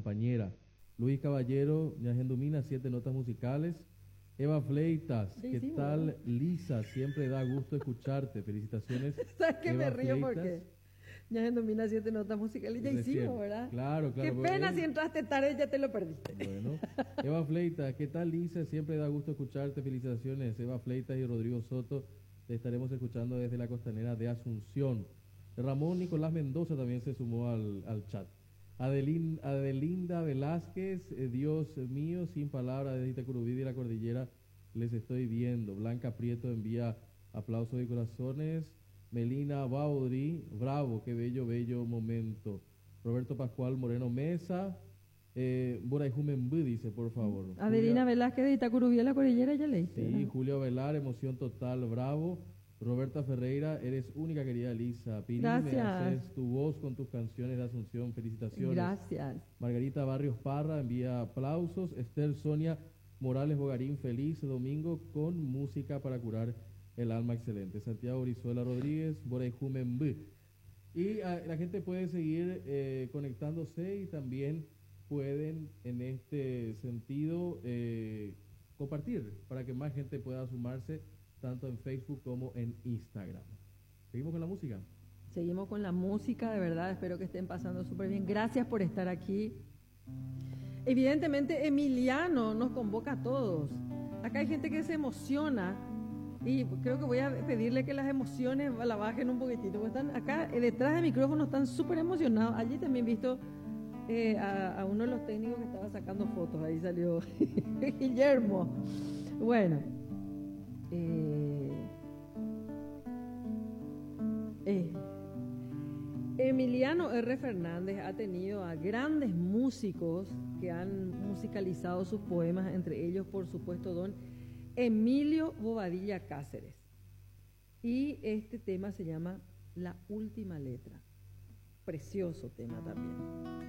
compañera. Luis Caballero, Ñagendumina, 7 notas musicales. Eva Fleitas, ¿qué tal? Lisa, siempre da gusto escucharte. Felicitaciones. ¿Sabes qué? Eva Me río Fleitas. porque Ñagendumina 7 notas musicales ya hicimos, ¿verdad? Claro, claro. Qué pena si entraste tarde ya te lo perdiste. Bueno, Eva Fleitas, ¿qué tal, Lisa? Siempre da gusto escucharte. Felicitaciones, Eva Fleitas y Rodrigo Soto. Te estaremos escuchando desde la costanera de Asunción. Ramón Nicolás Mendoza también se sumó al chat. Adelinda Velázquez, Dios mío, sin palabras, desde Itacurubí de la cordillera les estoy viendo. Blanca Prieto envía aplausos y corazones. Melina Baudry, bravo, qué bello, bello momento. Roberto Pascual Moreno Mesa, Boraijumenbú dice, por favor. Adelina Velázquez de Itacurubí de la cordillera, ya leíste. Sí, Julio Velar, emoción total, bravo. Roberta Ferreira, eres única, querida Lisa. Piri, gracias. me haces tu voz con tus canciones de Asunción. Felicitaciones. Gracias. Margarita Barrios Parra envía aplausos. Esther Sonia Morales Bogarín, feliz domingo con música para curar el alma, excelente. Santiago Brizuela Rodríguez, Borejumembú. Y la gente puede seguir conectándose y también pueden en este sentido compartir para que más gente pueda sumarse tanto en Facebook como en Instagram. ¿Seguimos con la música? Seguimos con la música, de verdad, espero que estén pasando súper bien. Gracias por estar aquí. Evidentemente, Emiliano nos convoca a todos. Acá hay gente que se emociona y creo que voy a pedirle que las emociones la bajen un poquitito, porque están acá detrás del micrófono, están súper emocionados. Allí también he visto a uno de los técnicos que estaba sacando fotos, ahí salió Guillermo. Bueno. Emiliano R. Fernández ha tenido a grandes músicos que han musicalizado sus poemas, entre ellos, por supuesto, don Emilio Bobadilla Cáceres. Y este tema se llama La Última Letra. Precioso tema también.